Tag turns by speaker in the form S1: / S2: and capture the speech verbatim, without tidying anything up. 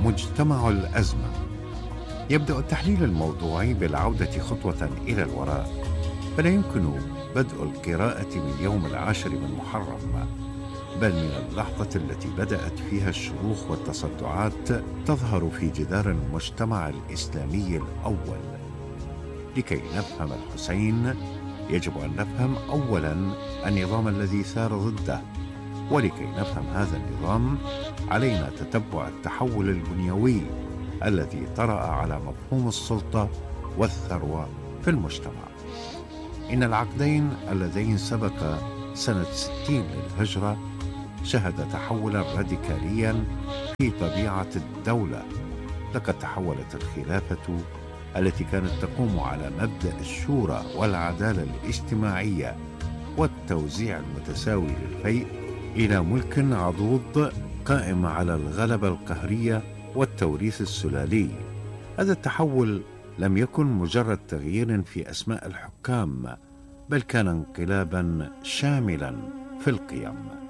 S1: مجتمع الأزمة. يبدأ التحليل الموضوعي بالعودة خطوة إلى الوراء، فلا يمكن بدء القراءة من يوم العاشر من محرم، بل من اللحظة التي بدأت فيها الشروخ والتصدعات تظهر في جدار المجتمع الإسلامي الأول. لكي نفهم الحسين يجب أن نفهم أولاً النظام الذي ثار ضده، ولكي نفهم هذا النظام علينا تتبع التحول البنيوي الذي طرأ على مفهوم السلطة والثروة في المجتمع. إن العقدين اللذين سبق سنة ستين للهجرة شهد تحولا راديكاليا في طبيعة الدولة. لقد تحولت الخلافة التي كانت تقوم على مبدأ الشورى والعدالة الاجتماعية والتوزيع المتساوي للفيء إلى ملك عضوض قائم على الغلبة القهرية والتوريث السلالي. هذا التحول لم يكن مجرد تغيير في أسماء الحكام، بل كان انقلابا شاملا في القيم.